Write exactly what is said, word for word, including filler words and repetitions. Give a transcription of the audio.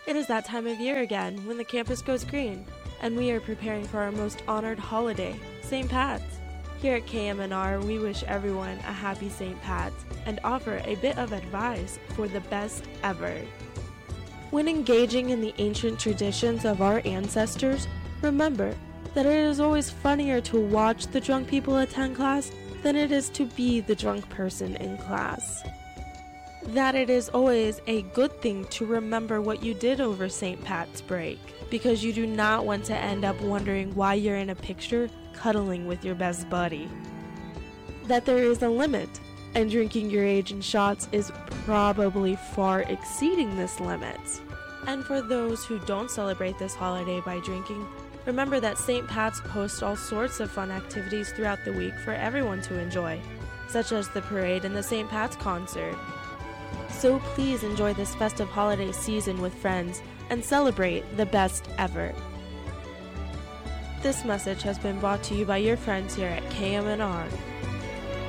It is that time of year again when the campus goes green, and we are preparing for our most honored holiday, Saint Pat's. Here at K M N R, we wish everyone a happy Saint Pat's and offer a bit of advice for the best ever. When engaging in the ancient traditions of our ancestors, remember that it is always funnier to watch the drunk people attend class than it is to be the drunk person in class. That it is always a good thing to remember what you did over Saint Pat's break, because you do not want to end up wondering why you're in a picture cuddling with your best buddy. That there is a limit, and drinking your age in shots is probably far exceeding this limit. And for those who don't celebrate this holiday by drinking, remember that Saint Pat's hosts all sorts of fun activities throughout the week for everyone to enjoy, such as the parade and the Saint Pat's concert. So please enjoy this festive holiday season with friends and celebrate the best ever. This message has been brought to you by your friends here at K M N R.